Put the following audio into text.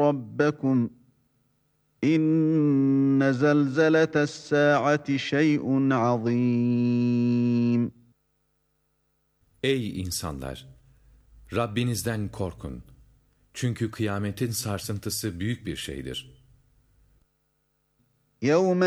رَبَّكُمْ İnne zelzeletes saati şey'un azîm. Ey insanlar! Rabbinizden korkun. Çünkü kıyametin sarsıntısı büyük bir şeydir. يَوْمَ